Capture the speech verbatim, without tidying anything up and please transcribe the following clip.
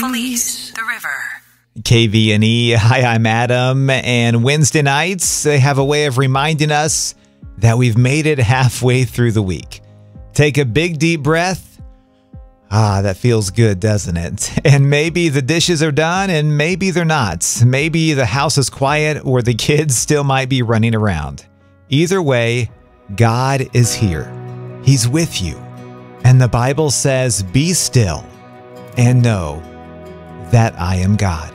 Felice, the river. K V N E. Hi, I'm Adam. And Wednesday nights, they have a way of reminding us that we've made it halfway through the week. Take a big, deep breath. Ah, that feels good, doesn't it? And maybe the dishes are done and maybe they're not. Maybe the house is quiet or the kids still might be running around. Either way, God is here. He's with you. And the Bible says, be still and know that I am God.